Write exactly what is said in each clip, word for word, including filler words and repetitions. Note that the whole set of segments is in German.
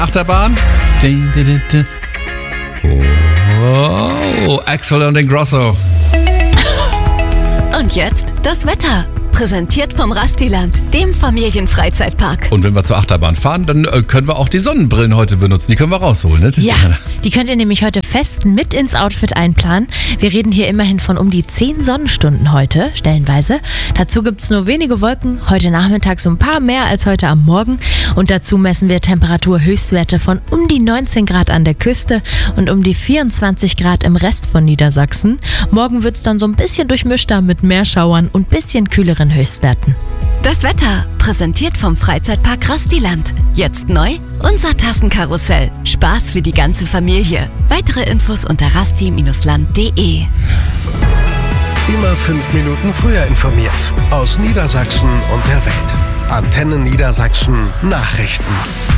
Achterbahn. Oh, Axel und Ingrosso. Und jetzt das Wetter. Präsentiert vom Rastiland, dem Familienfreizeitpark. Und wenn wir zur Achterbahn fahren, dann äh, können wir auch die Sonnenbrillen heute benutzen. Die können wir rausholen, ne? Ja, die könnt ihr nämlich heute fest mit ins Outfit einplanen. Wir reden hier immerhin von um die zehn Sonnenstunden heute, stellenweise. Dazu gibt es nur wenige Wolken, heute Nachmittag so ein paar mehr als heute am Morgen. Und dazu messen wir Temperaturhöchstwerte von um die neunzehn Grad an der Küste und um die vierundzwanzig Grad im Rest von Niedersachsen. Morgen wird es dann so ein bisschen durchmischter mit Meerschauern und bisschen kühleren Höchstwerten. Das Wetter, präsentiert vom Freizeitpark Rastiland. Jetzt neu, unser Tassenkarussell. Spaß für die ganze Familie. Weitere Infos unter rasti Bindestrich land punkt de. Immer fünf Minuten früher informiert. Aus Niedersachsen und der Welt. Antenne Niedersachsen Nachrichten.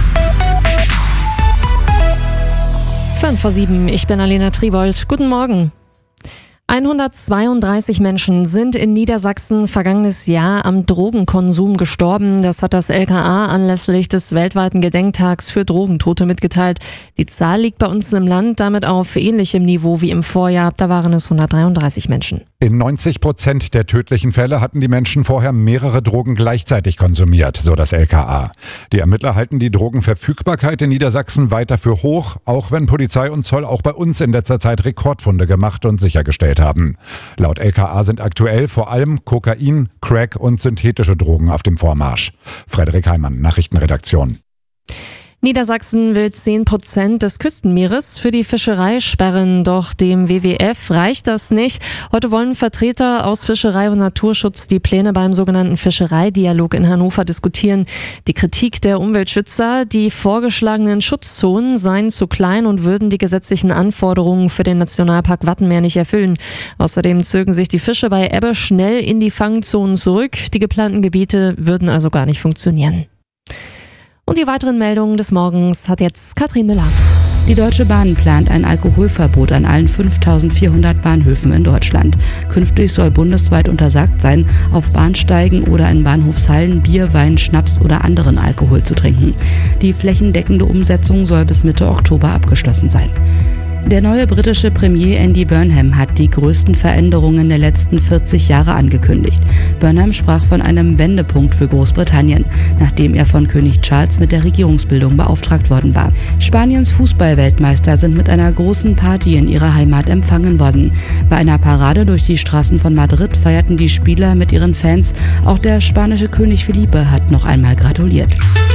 fünf vor sieben, ich bin Alena Tribold. Guten Morgen. hundertzweiunddreißig Menschen sind in Niedersachsen vergangenes Jahr am Drogenkonsum gestorben. Das hat das L K A anlässlich des weltweiten Gedenktags für Drogentote mitgeteilt. Die Zahl liegt bei uns im Land damit auf ähnlichem Niveau wie im Vorjahr. Da waren es hundertdreiunddreißig Menschen. In neunzig Prozent der tödlichen Fälle hatten die Menschen vorher mehrere Drogen gleichzeitig konsumiert, so das L K A. Die Ermittler halten die Drogenverfügbarkeit in Niedersachsen weiter für hoch, auch wenn Polizei und Zoll auch bei uns in letzter Zeit Rekordfunde gemacht und sichergestellt haben. Laut L K A sind aktuell vor allem Kokain, Crack und synthetische Drogen auf dem Vormarsch. Frederik Heimann, Nachrichtenredaktion. Niedersachsen will zehn Prozent des Küstenmeeres für die Fischerei sperren, doch dem W W F reicht das nicht. Heute wollen Vertreter aus Fischerei und Naturschutz die Pläne beim sogenannten Fischereidialog in Hannover diskutieren. Die Kritik der Umweltschützer, die vorgeschlagenen Schutzzonen seien zu klein und würden die gesetzlichen Anforderungen für den Nationalpark Wattenmeer nicht erfüllen. Außerdem zögen sich die Fische bei Ebbe schnell in die Fangzonen zurück. Die geplanten Gebiete würden also gar nicht funktionieren. Und die weiteren Meldungen des Morgens hat jetzt Katrin Müller. Die Deutsche Bahn plant ein Alkoholverbot an allen fünftausendvierhundert Bahnhöfen in Deutschland. Künftig soll bundesweit untersagt sein, auf Bahnsteigen oder in Bahnhofshallen Bier, Wein, Schnaps oder anderen Alkohol zu trinken. Die flächendeckende Umsetzung soll bis Mitte Oktober abgeschlossen sein. Der neue britische Premier Andy Burnham hat die größten Veränderungen der letzten vierzig Jahre angekündigt. Burnham sprach von einem Wendepunkt für Großbritannien, nachdem er von König Charles mit der Regierungsbildung beauftragt worden war. Spaniens Fußballweltmeister sind mit einer großen Party in ihrer Heimat empfangen worden. Bei einer Parade durch die Straßen von Madrid feierten die Spieler mit ihren Fans. Auch der spanische König Felipe hat noch einmal gratuliert.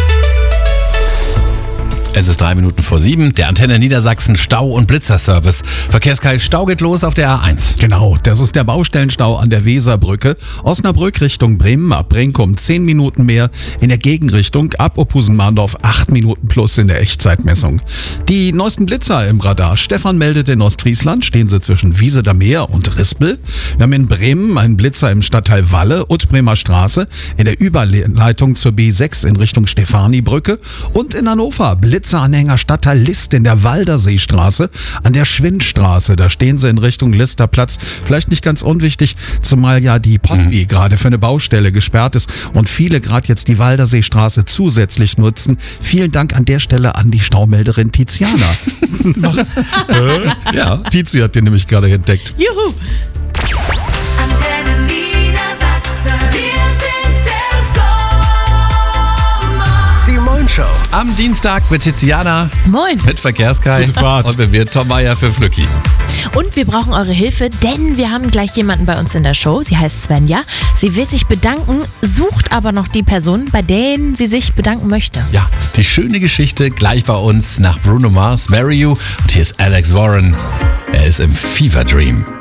Es ist drei Minuten vor sieben, der Antenne Niedersachsen Stau- und Blitzerservice. Verkehrskreis Stau geht los auf der A eins. Genau, das ist der Baustellenstau an der Weserbrücke. Osnabrück Richtung Bremen ab Brinkum zehn Minuten mehr. In der Gegenrichtung ab Opusen-Mahndorf acht Minuten plus in der Echtzeitmessung. Die neuesten Blitzer im Radar. Stefan meldet, in Ostfriesland stehen sie zwischen Wieseder Meer und Rispel. Wir haben in Bremen einen Blitzer im Stadtteil Walle, Utbremer Straße, in der Überleitung zur B sechs in Richtung Stefanibrücke. Und in Hannover Blitzer Anhänger Stadtteil List in der Walderseestraße, an der Schwindstraße. Da stehen sie in Richtung Listerplatz. Vielleicht nicht ganz unwichtig, zumal ja die Potby mhm. gerade für eine Baustelle gesperrt ist und viele gerade jetzt die Walderseestraße zusätzlich nutzen. Vielen Dank an der Stelle an die Staumelderin Tiziana. Was? äh? Ja, Tizi hat den nämlich gerade entdeckt. Juhu! Antenne Niedersachsen, wir sind der Sommer. Die Moin-Show. Am Dienstag mit Tiziana. Moin. Mit Verkehrskreis. Gute Fahrt. Und mit mir Tom Meier für Flücki. Und wir brauchen eure Hilfe, denn wir haben gleich jemanden bei uns in der Show. Sie heißt Svenja. Sie will sich bedanken, sucht aber noch die Person, bei denen sie sich bedanken möchte. Ja, die schöne Geschichte gleich bei uns nach Bruno Mars, Marry You. Und hier ist Alex Warren. Er ist im Fever Dream.